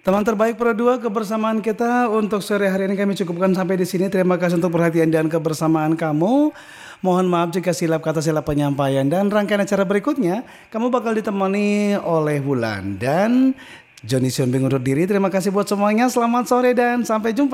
Teman terbaik Pro 2, kebersamaan kita untuk sore hari ini kami cukupkan sampai di sini. Terima kasih untuk perhatian dan kebersamaan kamu. Mohon maaf jika silap kata silap penyampaian, dan rangkaian acara berikutnya kamu bakal ditemani oleh Wulan dan Joni Sionbing undur diri. Terima kasih buat semuanya. Selamat sore dan sampai jumpa.